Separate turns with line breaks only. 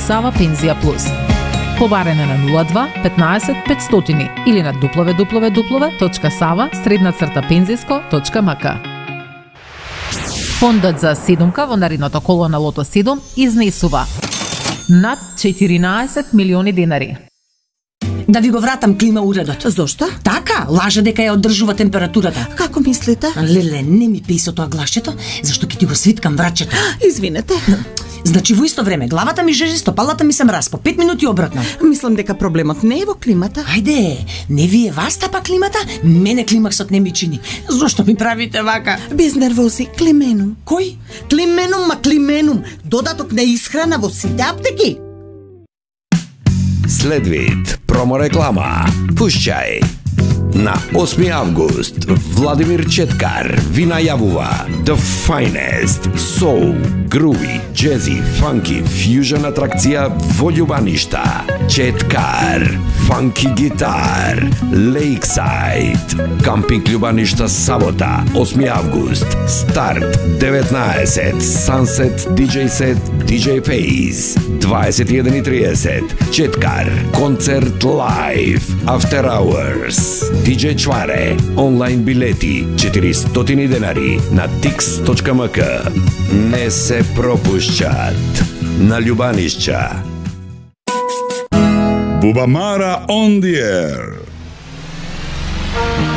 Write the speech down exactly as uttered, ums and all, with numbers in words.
Сава Пензија Плюс. Побарене на нула два петнаесет петстотини или на дабл ю дабл ю дабл ю точка сава средна црта пензиско точка ем ка. Фондот за седумка во наредното коло на Лото седум изнесува над четиринаесет милиони денари.
Да ви го вратам клима уредот.
Зошто?
Така, лаже дека ја одржува температурата.
Како мислите?
Леле, не ми пеј со тоа глашчето, зашто ќе ти го свиткам врачето.
Извинете.
Значи во исто време главата ми жежи, стопалата ми се мраз, по пет минути обратно.
Мислам дека проблемот не е во климата.
Ајде, не вие вас тапа климата, мене климаксот не ми чини. Зошто ми правите вака?
Без нервози, клименум.
Кој?
Клименум, ма клименум. Додаток на исхрана во сите аптеки.
Следвид промореклама. Пушчај. На осми август Владимир Четкар ви најавува The Finest Soul, Groovy, Jazzy, Funky, Fusion атракција во Љубаништа. Четкар, Funky Guitar, Lakeside, Кампинг Љубаништа сабота, осми август, старт деветнаесет, Sunset ди џеј Set, ди џеј Phase, дваесет и еден и триесет, Четкар, концерт лайв, After Hours, ди џеј Чваре, онлайн билети, четиристотини денари на тикс точка ем ка. Не се пропушчат на Љубанишќа.
Бубамара on the air.